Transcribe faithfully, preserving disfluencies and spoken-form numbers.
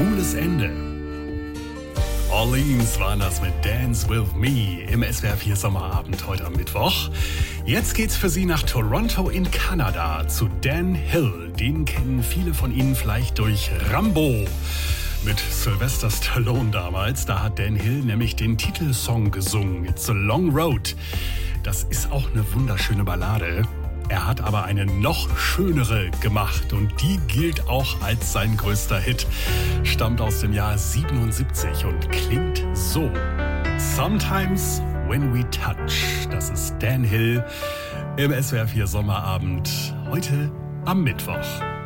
cooles Ende. Orleans waren das mit Dance With Me im S W R vier Sommerabend heute am Mittwoch. Jetzt geht's für Sie nach Toronto in Kanada zu Dan Hill. Den kennen viele von Ihnen vielleicht durch Rambo. Mit Sylvester Stallone damals, da hat Dan Hill nämlich den Titelsong gesungen, It's a Long Road. Das ist auch eine wunderschöne Ballade. Er hat aber eine noch schönere gemacht und die gilt auch als sein größter Hit. Stammt aus dem Jahr siebenundsiebzig und klingt so. Sometimes When We Touch. Das ist Dan Hill im S W R vier Sommerabend heute am Mittwoch.